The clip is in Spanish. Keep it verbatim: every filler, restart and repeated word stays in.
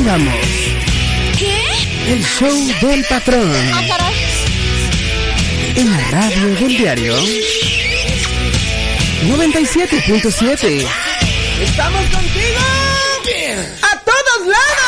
presentamos ¿Qué? el show del patrón Ah, caray. en la radio del diario noventa y siete punto siete. ¡Estamos contigo! ¡A todos lados!